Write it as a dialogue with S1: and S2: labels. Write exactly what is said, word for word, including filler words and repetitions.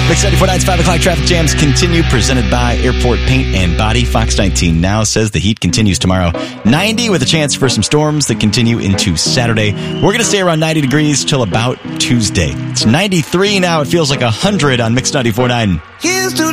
S1: Mix ninety-four point nine's five o'clock traffic jams continue, presented by Airport Paint and Body. Fox nineteen now says the heat continues tomorrow. ninety with a chance for some storms that continue into Saturday. We're going to stay around ninety degrees till about Tuesday. It's ninety-three now. It feels like one hundred on Mix ninety-four point nine.